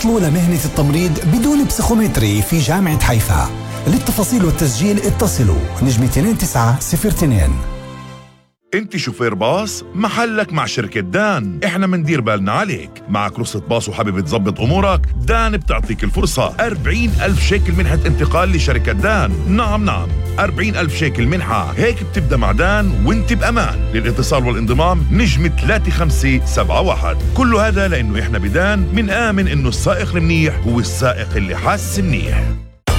اطلوا لمهنة التمريض بدون بسيخومتري في جامعة حيفا. للتفاصيل والتسجيل اتصلوا نجمة 2902. انت شوفير باص؟ محلك مع شركة دان. احنا مندير بالنا عليك. معك رخصة باص وحابب تظبط امورك؟ دان بتعطيك الفرصة 40,000 شيكل منحة انتقال لشركة دان. نعم 40,000 شيكل منحة. هيك بتبدأ مع دان وانت بأمان. للاتصال والانضمام نجمة 3571. كل هذا لأنه احنا بدان من آمن انه السائق المنيح هو السائق اللي حاس منيح.